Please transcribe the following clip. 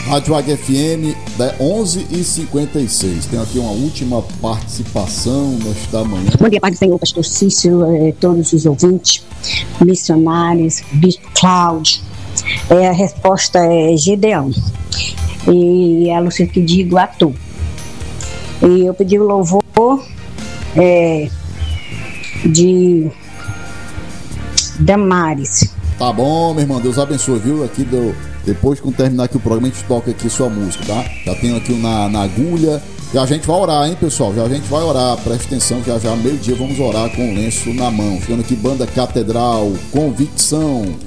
Rádio Águia FM, 11h56. Tem aqui uma última participação nesta manhã. Bom dia, Pai do Senhor, pastor Cícero, todos os ouvintes, missionários, bispo Cláudio. A resposta é Gedeão. E a Lúcia pediu Iguatu. E eu pedi o louvor de Damares. Tá bom, meu irmão, Deus abençoe, viu? Aqui depois, quando terminar aqui o programa, a gente toca aqui sua música, tá? Já tenho aqui na agulha. Já a gente vai orar, hein, pessoal? Já a gente vai orar, preste atenção, já meio-dia vamos orar com o lenço na mão. Ficando aqui, Banda Catedral, Convicção.